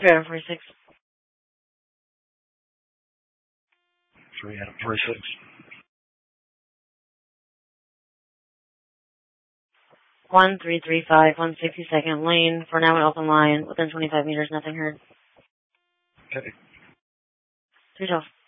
3 out of 46. 3 out of 46. 1335, 162nd lane. For now, an open line. Within 25 meters, nothing heard. Okay. 312.